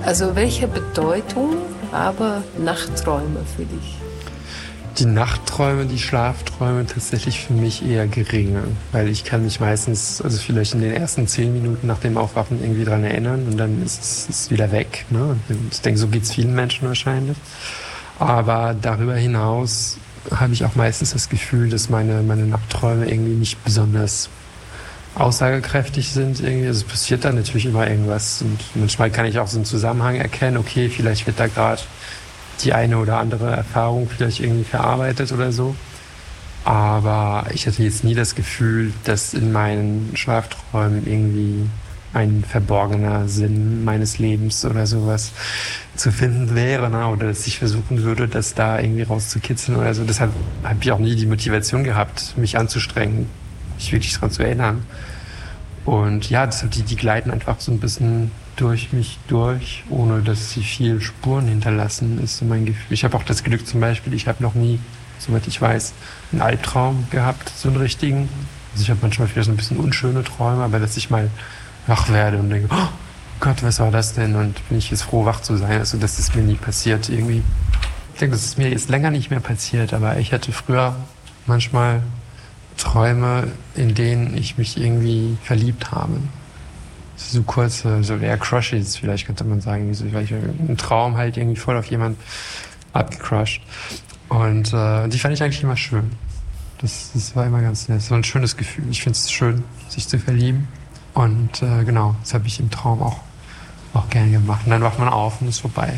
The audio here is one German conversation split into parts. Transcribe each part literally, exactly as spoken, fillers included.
Also welche Bedeutung haben Nachtträume für dich? Die Nachtträume, die Schlafträume tatsächlich für mich eher geringe, weil ich kann mich meistens, also vielleicht in den ersten zehn Minuten nach dem Aufwachen irgendwie dran erinnern und dann ist es ist wieder weg. Ne? Ich denke, so geht es vielen Menschen wahrscheinlich. Aber darüber hinaus habe ich auch meistens das Gefühl, dass meine, meine Nachtträume irgendwie nicht besonders aussagekräftig sind. Irgendwie. Also es passiert da natürlich immer irgendwas und manchmal kann ich auch so einen Zusammenhang erkennen, okay, vielleicht wird da gerade die eine oder andere Erfahrung vielleicht irgendwie verarbeitet oder so. Aber ich hatte jetzt nie das Gefühl, dass in meinen Schlafträumen irgendwie ein verborgener Sinn meines Lebens oder sowas zu finden wäre, ne? Oder dass ich versuchen würde, das da irgendwie rauszukitzeln oder so. Deshalb habe ich auch nie die Motivation gehabt, mich anzustrengen, mich wirklich daran zu erinnern. Und ja, deshalb die, die gleiten einfach so ein bisschen durch mich durch, ohne dass sie viel Spuren hinterlassen, ist so mein Gefühl. Ich habe auch das Glück zum Beispiel, ich habe noch nie, soweit ich weiß, einen Albtraum gehabt, so einen richtigen. Also ich habe manchmal vielleicht so ein bisschen unschöne Träume, aber dass ich mal wach werde und denke, oh Gott, was war das denn? Und bin ich jetzt froh, wach zu sein. Also das ist mir nie passiert irgendwie. Ich denke, das ist mir jetzt länger nicht mehr passiert, aber ich hatte früher manchmal Träume, in denen ich mich irgendwie verliebt habe. So kurze, so eher Crushes, vielleicht könnte man sagen. So, weil ich einen Traum halt irgendwie voll auf jemanden abgecrushed. Und äh, die fand ich eigentlich immer schön. Das, das war immer ganz nett. So ein schönes Gefühl. Ich finde es schön, sich zu verlieben. Und äh, genau, das habe ich im Traum auch, auch gerne gemacht. Und dann wacht man auf und ist vorbei.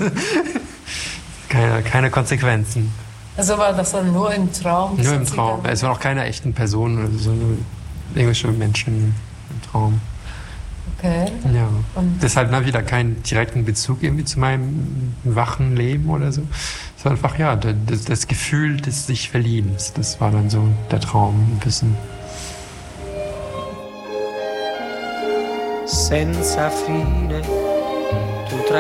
keine, keine Konsequenzen. Also war das dann nur im Traum? Nur im Traum. Es waren auch keine echten Personen oder so, nur irgendwelche Menschen im Traum. Okay. Ja. Und deshalb na, wieder keinen direkten Bezug irgendwie zu meinem wachen Leben oder so. Es war einfach, ja, das, das Gefühl des sich Verliebens. Das war dann so der Traum ein bisschen. Senza fine, tu tra